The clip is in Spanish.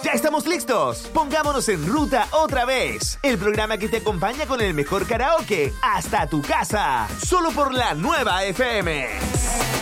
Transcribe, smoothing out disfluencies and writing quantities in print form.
Ya estamos listos. Pongámonos en ruta otra vez. El programa que te acompaña con el mejor karaoke hasta tu casa. Solo por la Nueva FM.